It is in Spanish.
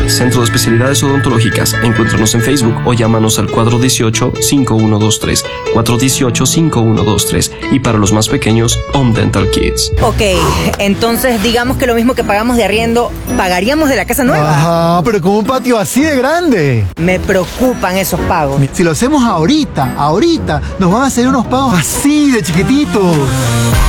Centro de Especialidades Odontológicas. Encuéntranos en Facebook o llámanos al 418-5123, 418-5123. Y para los más pequeños, Home Dental Kids. Ok, entonces digamos que lo mismo que pagamos de arriendo, ¿pagaríamos de la casa nueva? Ajá, pero con un patio así de grande. Me preocupan esos pagos. Si lo hacemos ahorita, nos van a hacer unos pagos así de chiquititos.